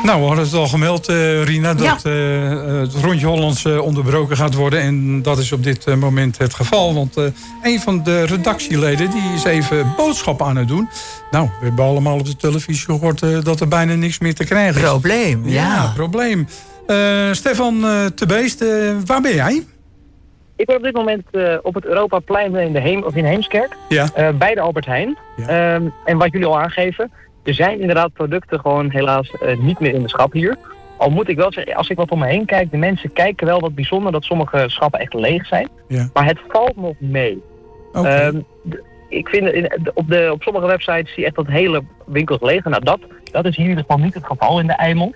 Nou, we hadden het al gemeld, Rina, dat het rondje Hollands onderbroken gaat worden. En dat is op dit moment het geval. Want een van de redactieleden die is even boodschappen aan het doen. Nou, we hebben allemaal op de televisie gehoord dat er bijna niks meer te krijgen is. Probleem, ja. Probleem. Stefan te Beest, waar ben jij? Ik ben op dit moment op het Europaplein in Heemskerk. Ja. Bij de Albert Heijn. Ja. En wat jullie al aangeven, er zijn inderdaad producten gewoon helaas niet meer in de schap hier. Al moet ik wel zeggen, als ik wat om me heen kijk, de mensen kijken wel wat bijzonder dat sommige schappen echt leeg zijn. Ja. Maar het valt nog mee. Okay. Ik vind op sommige websites zie je echt dat hele winkels leeg zijn. Nou, dat is hier in ieder geval niet het geval in de Eimond.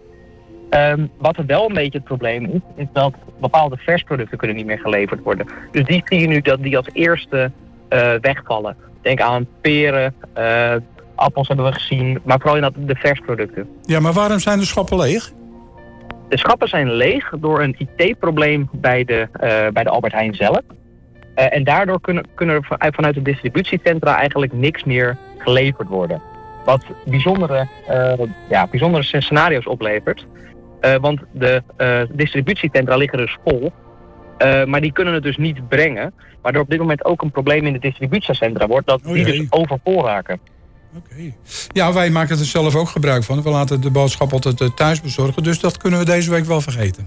Wat er wel een beetje het probleem is dat bepaalde versproducten kunnen niet meer geleverd worden. Dus die zie je nu dat die als eerste wegvallen. Denk aan peren, appels hebben we gezien, maar vooral inderdaad de versproducten. Ja, maar waarom zijn de schappen leeg? De schappen zijn leeg door een IT-probleem bij de Albert Heijn zelf. En daardoor kunnen er vanuit de distributiecentra eigenlijk niks meer geleverd worden. Wat bijzondere scenario's oplevert. Want de distributiecentra liggen dus vol. Maar die kunnen het dus niet brengen. Waardoor op dit moment ook een probleem in de distributiecentra wordt. Dat die dus overvol raken. Oké. Ja, wij maken er zelf ook gebruik van. We laten de boodschap altijd thuis bezorgen. Dus dat kunnen we deze week wel vergeten.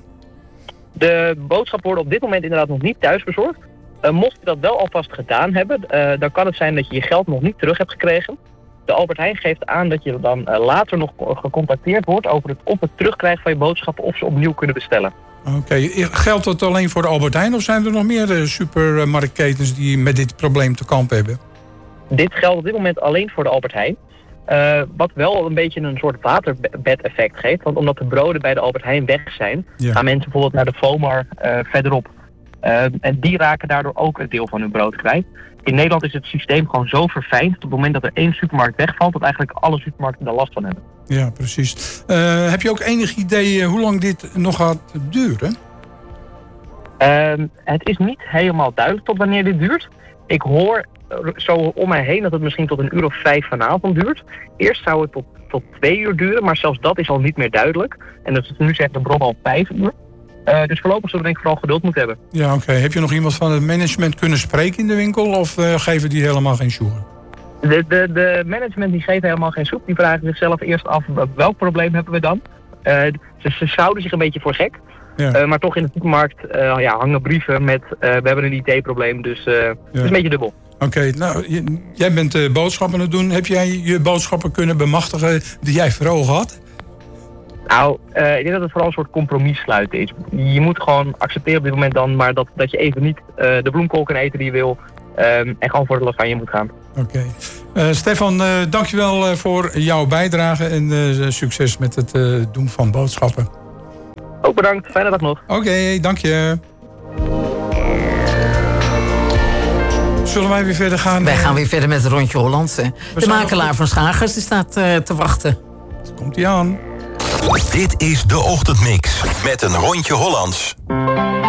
De boodschappen worden op dit moment inderdaad nog niet thuis bezorgd. Mocht je dat wel alvast gedaan hebben, dan kan het zijn dat je je geld nog niet terug hebt gekregen. De Albert Heijn geeft aan dat je dan later nog gecontacteerd wordt over of het terugkrijgen van je boodschappen of ze opnieuw kunnen bestellen. Oké. Geldt dat alleen voor de Albert Heijn of zijn er nog meer supermarktketens die met dit probleem te kampen hebben? Dit geldt op dit moment alleen voor de Albert Heijn. Wat wel een beetje een soort waterbed-effect geeft. Want omdat de broden bij de Albert Heijn weg zijn, gaan mensen bijvoorbeeld naar de Vomar verderop. En die raken daardoor ook een deel van hun brood kwijt. In Nederland is het systeem gewoon zo verfijnd dat op het moment dat er één supermarkt wegvalt, dat eigenlijk alle supermarkten daar last van hebben. Ja, precies. Heb je ook enig idee hoe lang dit nog gaat duren? Het is niet helemaal duidelijk tot wanneer dit duurt. Ik hoor zo om mij heen dat het misschien tot 1:05 vanavond duurt. Eerst zou het tot 2 uur duren, maar zelfs dat is al niet meer duidelijk. En dat is nu zegt de bron al 5 uur. Dus voorlopig zullen we denk ik vooral geduld moeten hebben. Ja, oké. Heb je nog iemand van het management kunnen spreken in de winkel of geven die helemaal geen sjoegen? De management die geven helemaal geen soep. Die vragen zichzelf eerst af welk probleem hebben we dan. Ze zouden zich een beetje voor gek. Ja. Maar toch in de supermarkt hangen brieven met we hebben een IT-probleem. Dus het is een beetje dubbel. Oké, nou, jij bent boodschappen aan het doen. Heb jij je boodschappen kunnen bemachtigen die jij voor ogen had? Nou, ik denk dat het vooral een soort compromis sluiten is. Je moet gewoon accepteren op dit moment dan maar dat je even niet de bloemkool kan eten die je wil. En gewoon voor de lasagne moet gaan. Oké. Stefan, dankjewel voor jouw bijdrage en succes met het doen van boodschappen. Ook bedankt, fijne dag nog. Oké, dank je. Zullen wij weer verder gaan? Wij gaan weer verder met het rondje Hollands. De makelaar van Schagers die staat te wachten. Komt-ie aan. Dit is de Ochtendmix met een rondje Hollands.